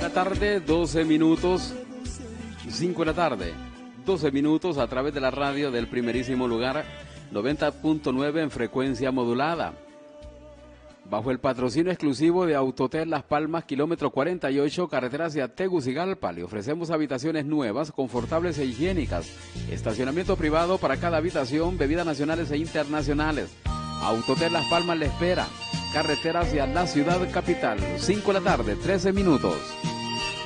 la tarde, 12 minutos, 5 de la tarde, 12 minutos a través de la radio del primerísimo lugar, 90.9 en frecuencia modulada. Bajo el patrocinio exclusivo de Autotel Las Palmas, kilómetro 48, carretera hacia Tegucigalpa, le ofrecemos habitaciones nuevas, confortables e higiénicas, estacionamiento privado para cada habitación, bebidas nacionales e internacionales. Autotel Las Palmas le espera, carretera hacia la ciudad capital, 5 de la tarde, 13 minutos.